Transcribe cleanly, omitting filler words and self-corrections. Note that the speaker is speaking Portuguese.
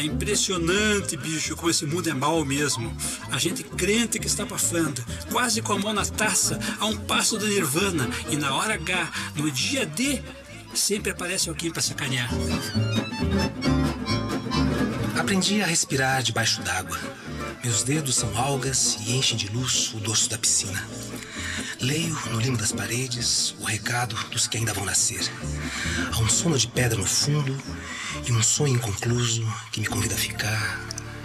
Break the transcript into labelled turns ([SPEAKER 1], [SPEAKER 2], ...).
[SPEAKER 1] É impressionante, bicho, como esse mundo é mau mesmo. A gente crente que está abafando, quase com a mão na taça, a um passo do nirvana, e na hora H, no dia D, sempre aparece alguém para sacanear.
[SPEAKER 2] Aprendi a respirar debaixo d'água. Meus dedos são algas e enchem de luz o dorso da piscina. Leio no limo das paredes o recado dos que ainda vão nascer. Há um sono de pedra no fundo e um sonho inconcluso que me convida a ficar